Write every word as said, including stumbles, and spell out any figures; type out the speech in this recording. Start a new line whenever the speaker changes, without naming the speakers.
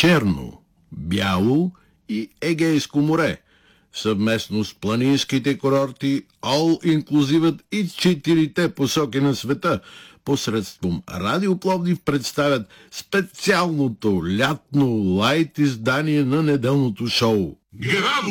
Черно, Бяло и Егейско море, съвместно с планинските курорти All Inclusive и четирите посоки на света, посредством Радио Пловдив представят специалното лятно лайт издание на неделното шоу.
Грамо!